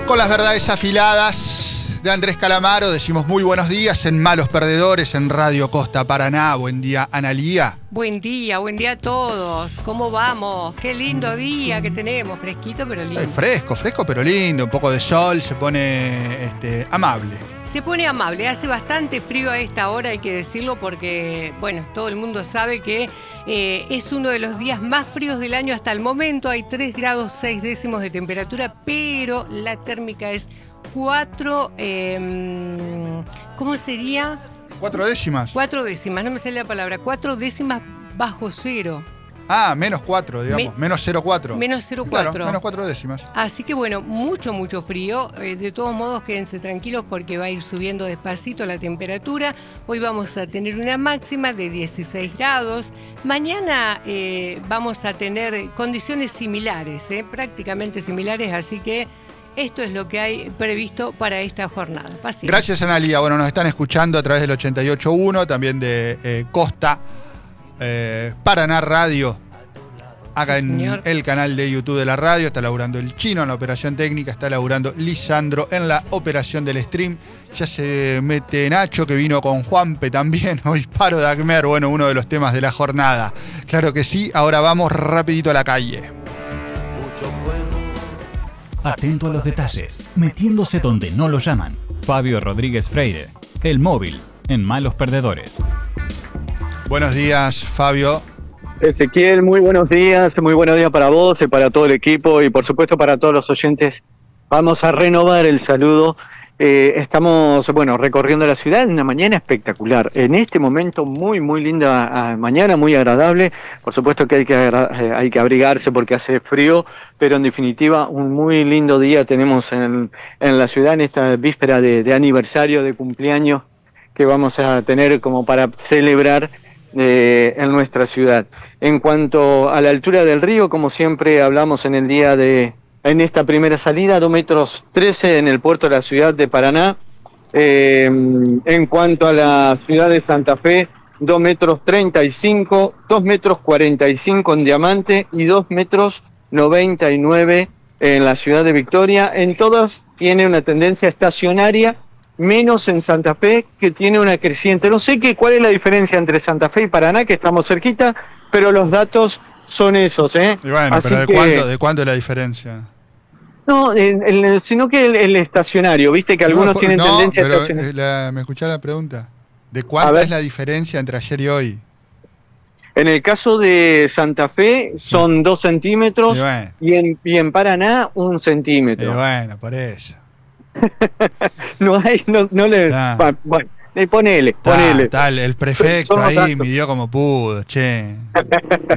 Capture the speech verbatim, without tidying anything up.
Con las verdades afiladas de Andrés Calamaro, decimos muy buenos días en Malos Perdedores en Radio Costa Paraná. Buen día, Analía. Buen día, buen día a todos. ¿Cómo vamos? Qué lindo día que tenemos, fresquito pero lindo. Eh, fresco, fresco pero lindo, un poco de sol, se pone este, amable. Se pone amable, hace bastante frío a esta hora, hay que decirlo, porque, bueno, todo el mundo sabe que eh, es uno de los días más fríos del año hasta el momento. Hay tres grados seis décimos de temperatura, pero la térmica es cuatro, eh, ¿cómo sería? ¿Cuatro décimas? Cuatro décimas, no me sale la palabra, cuatro décimas bajo cero. Ah, menos cuatro, digamos, Me, menos cero coma cuatro. Menos cero coma cuatro. Claro, menos cuatro décimas. Así que bueno, mucho, mucho frío. Eh, de todos modos, quédense tranquilos porque va a ir subiendo despacito la temperatura. Hoy vamos a tener una máxima de dieciséis grados. Mañana eh, vamos a tener condiciones similares, eh, prácticamente similares, así que esto es lo que hay previsto para esta jornada. Paciencia. Gracias, Analía. Bueno, nos están escuchando a través del ochenta y ocho punto uno, también de eh, Costa eh, Paraná Radio. Acá sí, en señor. El canal de YouTube de la radio está laburando el Chino en la operación técnica, está laburando Lisandro en la operación del stream. Ya se mete Nacho, que vino con Juanpe también. Hoy paro de Acmer, bueno, uno de los temas de la jornada. Claro que sí, ahora vamos rapidito a la calle. Atento a los detalles, metiéndose donde no lo llaman. Fabio Rodríguez Freire, el móvil en Malos Perdedores. Buenos días, Fabio. Ezequiel, muy buenos días, muy buenos días para vos y para todo el equipo y por supuesto para todos los oyentes. Vamos a renovar el saludo. Eh, estamos, bueno, recorriendo la ciudad en una mañana espectacular. En este momento muy, muy linda mañana, muy agradable. Por supuesto que hay que, eh, hay que abrigarse porque hace frío, pero en definitiva un muy lindo día tenemos en, en la ciudad en esta víspera de, de aniversario, de cumpleaños que vamos a tener como para celebrar Eh, en nuestra ciudad. En cuanto a la altura del río, como siempre hablamos en el día de, en esta primera salida, dos metros trece en el puerto de la ciudad de Paraná. Eh, en cuanto a la ciudad de Santa Fe, dos metros treinta y cinco, dos metros cuarenta y cinco en Diamante y dos metros noventa y nueve en la ciudad de Victoria. En todas tiene una tendencia estacionaria, menos en Santa Fe, que tiene una creciente. No sé qué, cuál es la diferencia entre Santa Fe y Paraná, que estamos cerquita, pero los datos son esos, ¿eh? Y bueno, Así pero ¿de que, cuánto, de cuánto es la diferencia? No, el, el, sino que el, el estacionario, viste que algunos no, tienen no, tendencia pero, estacionaria. eh, la, ¿me escuchás la pregunta? ¿De cuánta es la diferencia entre ayer y hoy? En el caso de Santa Fe son sí. dos centímetros y, bueno. y, en, y en Paraná un centímetro. Y bueno, por eso. no hay, no, no le... Ah. Bueno, ponele, Ta, ponele. Tal, el prefecto ahí midió como pudo, che.